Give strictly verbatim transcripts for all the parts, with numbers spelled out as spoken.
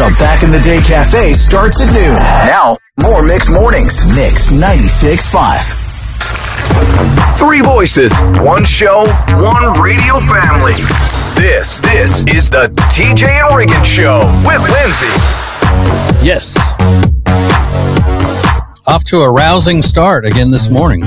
The Back in the Day Cafe starts at noon. Now, more Mix Mornings. Mix ninety-six point five. Three voices, one show, one radio family. This, this is the T J and Riggins Show with Lindsay. Yes. Off to a rousing start again this morning.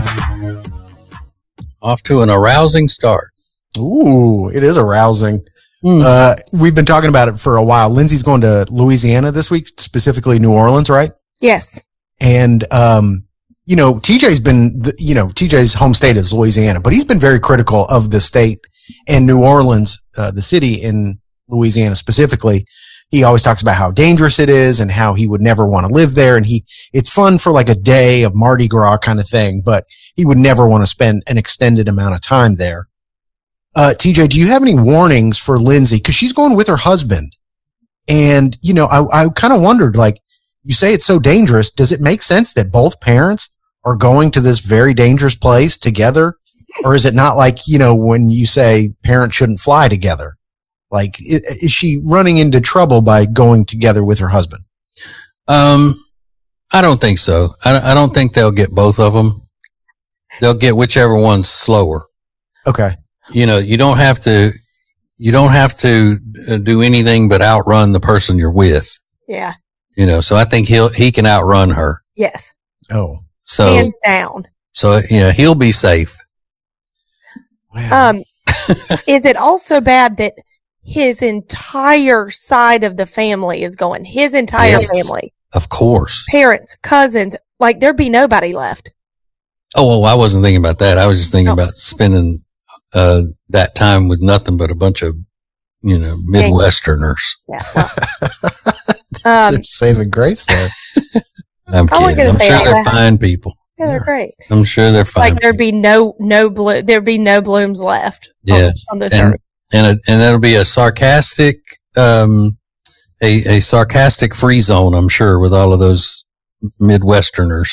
Off to an arousing start. Ooh, it is arousing. Mm. Uh, we've been talking about it for a while. Lindsay's going to Louisiana this week, specifically New Orleans, right? Yes. And, um, you know, T J's been, the, you know, T J's home state is Louisiana, but he's been very critical of the state and New Orleans, uh, the city in Louisiana specifically. He always talks about how dangerous it is and how he would never want to live there. And he, it's fun for like a day of Mardi Gras kind of thing, but he would never want to spend an extended amount of time there. Uh, T J, do you have any warnings for Lindsay? Cause she's going with her husband. And, you know, I, I kind of wondered, like, you say it's so dangerous. Does it make sense that both parents are going to this very dangerous place together? Or is it not like, you know, when you say parents shouldn't fly together? Like, is she running into trouble by going together with her husband? Um, I don't think so. I, I don't think they'll get both of them. They'll get whichever one's slower. Okay. You know, you don't have to, you don't have to do anything but outrun the person you're with. Yeah. You know, so I think he'll, he can outrun her. Yes. Oh. So, hands down. So, you know, he'll be safe. Wow. Um, is it also bad that his entire side of the family is going? His entire Yes. family. Of course. Parents, cousins, like there'd be nobody left. Oh, well, I wasn't thinking about that. I was just thinking Oh. about spending, uh, that time with nothing but a bunch of, you know, Midwesterners. Yeah. Well, That's um, a saving grace there. I'm I wasn't kidding. gonna I'm say sure out they're loud. fine people. yeah, they're great. I'm sure they're fine. Like there'd be no, no blue, there'd be no blooms left Yeah. on, on this and, earth. and, a, and that'll be a sarcastic, um, a, a sarcastic free zone, I'm sure, with all of those Midwesterners.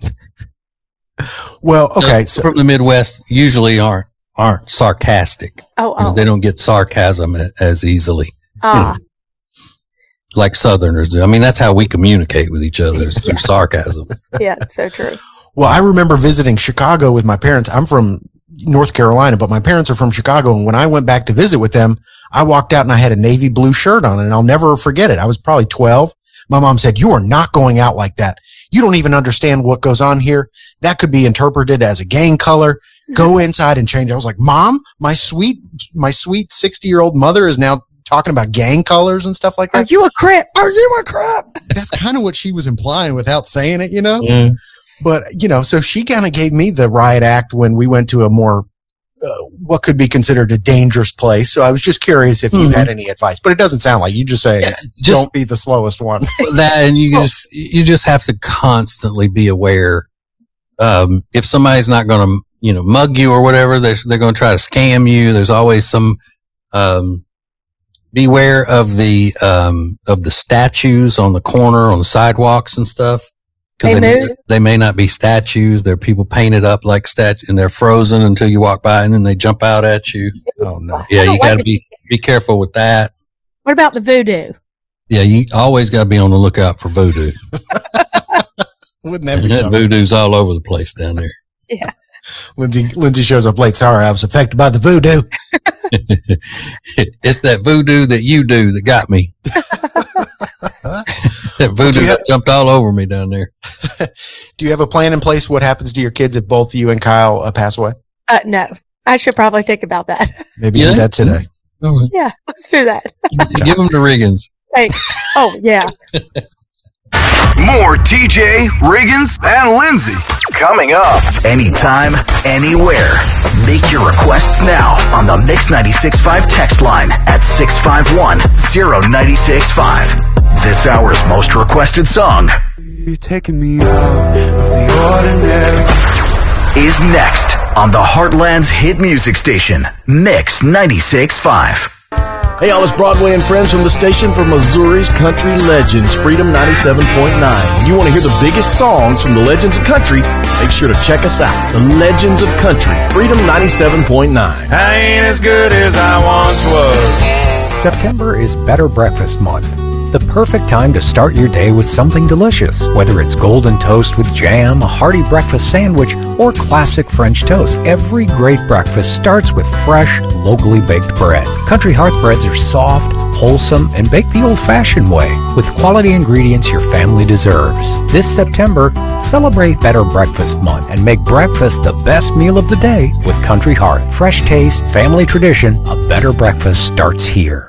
Well, okay. Those So, from the Midwest usually aren't, aren't sarcastic. Oh, You know, oh, they don't get sarcasm a- as easily. ah, Like Southerners do. I mean, that's how we communicate with each other, is through sarcasm. yeah, it's so true. well, I remember visiting Chicago with my parents. I'm from North Carolina, but my parents are from Chicago. And when I went back to visit with them, I walked out and I had a navy blue shirt on, and I'll never forget it. I was probably twelve. My mom said, "You are not going out like that. You don't even understand what goes on here. That could be interpreted as a gang color. Go inside and change." I was like, "Mom, my sweet, my sweet sixty year old mother is now talking about gang colors and stuff like Are that." you a crip? Are you a crip? That's kind of what she was implying without saying it, you know? Yeah. But, you know, so she kind of gave me the riot act when we went to a more, uh, what could be considered a dangerous place. So I was just curious if you Mhm. had any advice, but it doesn't sound like you just say, Just don't be the slowest one. that, and you just, you just have to constantly be aware. Um, if somebody's not going to, you know, mug you or whatever, they're, they're going to try to scam you. There's always some, um, beware of the, um, of the statues on the corner, on the sidewalks and stuff. Cause They they, may, move? they may not be statues. They're people painted up like statues, and they're frozen until you walk by, and then they jump out at you. Oh, no. Yeah, I don't you got to like be, be careful with that. What about the voodoo? Yeah, you always got to be on the lookout for voodoo. Wouldn't that And be that something? voodoo's all over the place down there. Lindsay, Lindsay shows up late. Sorry, I was affected by the voodoo. It's that voodoo that you do that got me. That voodoo Do you have- that jumped all over me down there. Do you have a plan in place? What happens to your kids if both you and Kyle uh, pass away? Uh, no, I should probably think about that. Maybe Yeah. do that today. All right. Yeah, let's do that. Give them to Riggins. Thanks. Oh, yeah. More T J, Riggins, and Lindsay coming up. Anytime, anywhere. Make your requests now on the Mix ninety-six point five text line at six five one, zero nine six five. This hour's most requested song You're taking me out of the ordinary. is next on the Heartland's hit music station, Mix ninety-six point five. Hey, all, it's Broadway and friends from the station for Missouri's country legends, Freedom ninety-seven point nine. When you want to hear the biggest songs from the legends of country, make sure to check us out. The Legends of Country, Freedom ninety-seven point nine. I ain't as good as I once was. September is Better Breakfast Month. the perfect time to start your day with something delicious. Whether it's golden toast with jam, a hearty breakfast sandwich, or classic French toast, every great breakfast starts with fresh, locally baked bread. Country Hearth breads are soft, wholesome, and baked the old-fashioned way with quality ingredients your family deserves. This September, celebrate Better Breakfast Month and make breakfast the best meal of the day with Country Hearth. Fresh taste, family tradition, a better breakfast starts here.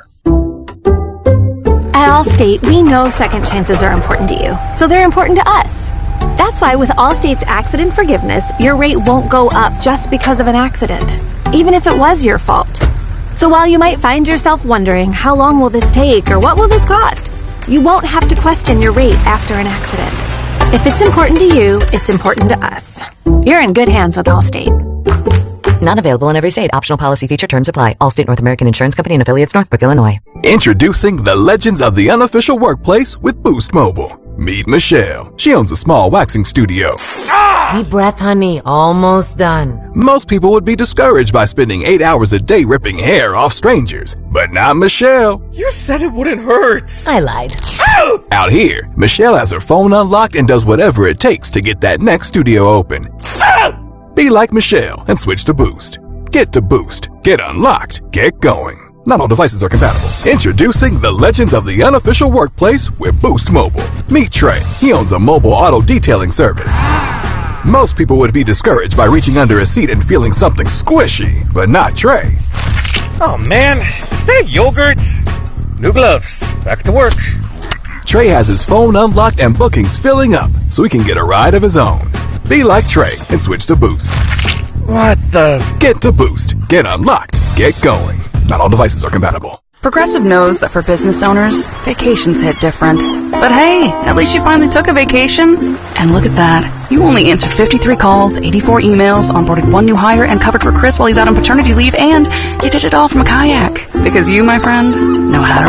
At Allstate, we know second chances are important to you, so they're important to us. That's why with Allstate's accident forgiveness, your rate won't go up just because of an accident, even if it was your fault. So while you might find yourself wondering, how long will this take or what will this cost? You won't have to question your rate after an accident. If it's important to you, it's important to us. You're in good hands with Allstate. Not available in every state. Optional policy feature terms apply. Allstate North American Insurance Company and affiliates, Northbrook, Illinois. Introducing the Legends of the Unofficial Workplace with Boost Mobile. Meet Michelle. She owns a small waxing studio. Deep breath, honey. Almost done. Most people would be discouraged by spending eight hours a day ripping hair off strangers, but not Michelle. You said it wouldn't hurt. I lied. Out here, Michelle has her phone unlocked and does whatever it takes to get that next studio open. Be like Michelle and switch to Boost. Get to Boost. Get unlocked. Get going. Not all devices are compatible. Introducing the Legends of the Unofficial Workplace with Boost Mobile. Meet Trey. He owns a mobile auto detailing service. Most people would be discouraged by reaching under a seat and feeling something squishy, but not Trey. Oh man, is that yogurt? New gloves. Back to work. Trey has his phone unlocked and bookings filling up, so he can get a ride of his own. Be like Trey and switch to Boost. What the? Get to Boost. Get unlocked. Get going. Not all devices are compatible. Progressive knows that for business owners, vacations hit different. But hey, at least you finally took a vacation. And look at that. You only answered fifty-three calls, eighty-four emails, onboarded one new hire, and covered for Chris while he's out on paternity leave, and you did it all from a kayak. Because you, my friend, know how to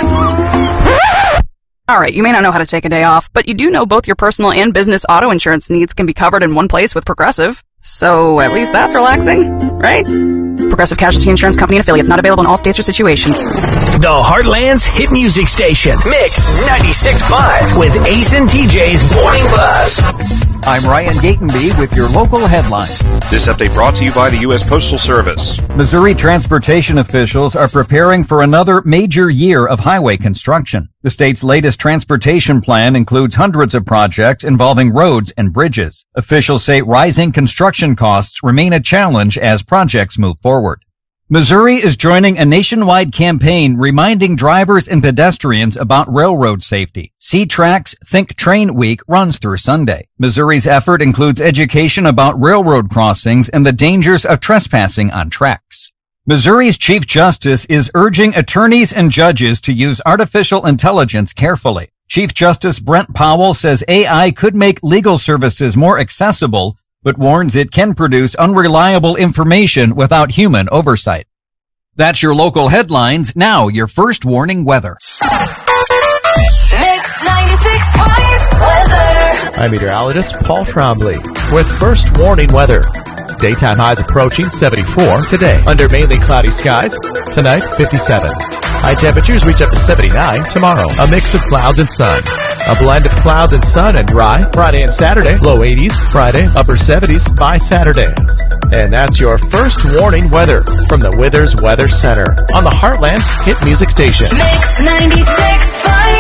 relax. Alright, you may not know how to take a day off, but you do know both your personal and business auto insurance needs can be covered in one place with Progressive. So at least that's relaxing, right? Progressive Casualty Insurance Company and affiliates, not available in all states or situations. The Heartland's hit music station, Mix ninety-six point five with Ace and T J's Morning Buzz. I'm Ryan Gatenby with your local headlines. This update brought to you by the U S Postal Service. Missouri transportation officials are preparing for another major year of highway construction. The state's latest transportation plan includes hundreds of projects involving roads and bridges. Officials say rising construction costs remain a challenge as projects move forward. Missouri is joining a nationwide campaign reminding drivers and pedestrians about railroad safety. C-Trac's Think Train Week runs through Sunday. Missouri's effort includes education about railroad crossings and the dangers of trespassing on tracks. Missouri's Chief Justice is urging attorneys and judges to use artificial intelligence carefully. Chief Justice Brent Powell says A I could make legal services more accessible, but warns it can produce unreliable information without human oversight. That's your local headlines. Now, your first warning weather. Mix ninety-six point five weather. I'm meteorologist Paul Trombley with first warning weather. Daytime highs approaching seventy-four today. Under mainly cloudy skies. Tonight, fifty-seven. High temperatures reach up to seventy-nine tomorrow. A mix of clouds and sun. A blend of clouds and sun and dry. Friday and Saturday, low eighties. Friday, upper seventies by Saturday. And that's your first warning weather from the Withers Weather Center on the Heartland's hit music station. Mix ninety-six point five.